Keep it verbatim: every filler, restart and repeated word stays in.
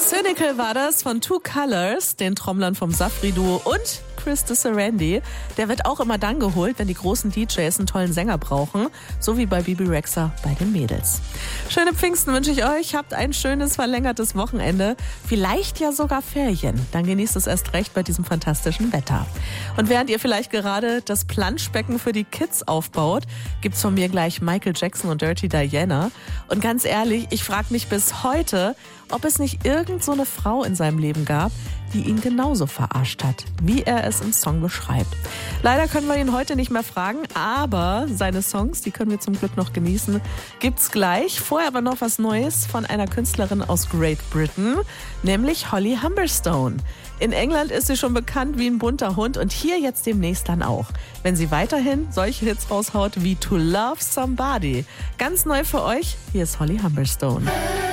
Cynical war das von Two Colors, den Trommlern vom Safri-Duo, und Chris Sarandon. Der wird auch immer dann geholt, wenn die großen D Js einen tollen Sänger brauchen, so wie bei Bebe Rexha bei den Mädels. Schöne Pfingsten wünsche ich euch, habt ein schönes verlängertes Wochenende, vielleicht ja sogar Ferien, dann genießt es erst recht bei diesem fantastischen Wetter. Und während ihr vielleicht gerade das Planschbecken für die Kids aufbaut, gibt's von mir gleich Michael Jackson und Dirty Diana. Und ganz ehrlich, ich frage mich bis heute, ob es nicht irgend so eine Frau in seinem Leben gab, die ihn genauso verarscht hat, wie er es im Song beschreibt. Leider können wir ihn heute nicht mehr fragen, aber seine Songs, die können wir zum Glück noch genießen, gibt's gleich. Vorher aber noch was Neues von einer Künstlerin aus Great Britain, nämlich Holly Humberstone. In England ist sie schon bekannt wie ein bunter Hund und hier jetzt demnächst dann auch, wenn sie weiterhin solche Hits raushaut wie To Love Somebody. Ganz neu für euch, hier ist Holly Humberstone.